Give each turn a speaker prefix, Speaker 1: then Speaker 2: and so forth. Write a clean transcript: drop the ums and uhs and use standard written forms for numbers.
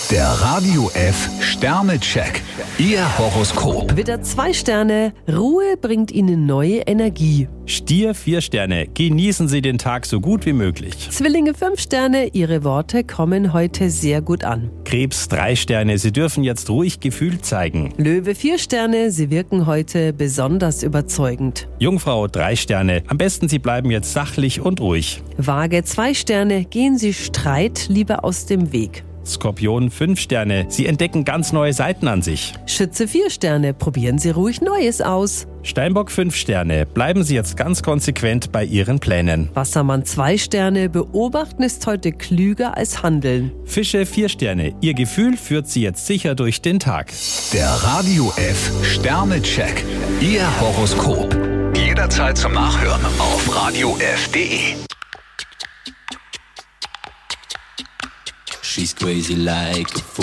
Speaker 1: Der Radio F Sternecheck. Ihr Horoskop.
Speaker 2: Widder 2 Sterne, Ruhe bringt Ihnen neue Energie.
Speaker 3: Stier 4 Sterne, genießen Sie den Tag so gut wie möglich.
Speaker 2: Zwillinge 5 Sterne, Ihre Worte kommen heute sehr gut an.
Speaker 3: Krebs 3 Sterne, Sie dürfen jetzt ruhig Gefühl zeigen.
Speaker 2: Löwe 4 Sterne, Sie wirken heute besonders überzeugend.
Speaker 3: Jungfrau 3 Sterne, am besten Sie bleiben jetzt sachlich und ruhig.
Speaker 2: Waage 2 Sterne, gehen Sie Streit lieber aus dem Weg.
Speaker 3: Skorpion 5 Sterne, Sie entdecken ganz neue Seiten an sich.
Speaker 2: Schütze 4 Sterne, probieren Sie ruhig Neues aus.
Speaker 3: Steinbock 5 Sterne, bleiben Sie jetzt ganz konsequent bei Ihren Plänen.
Speaker 2: Wassermann 2 Sterne, beobachten ist heute klüger als handeln.
Speaker 3: Fische 4 Sterne, Ihr Gefühl führt Sie jetzt sicher durch den Tag.
Speaker 1: Der Radio F Sternecheck. Ihr Horoskop. Jederzeit zum Nachhören auf radiof.de.
Speaker 4: She's crazy like a fool.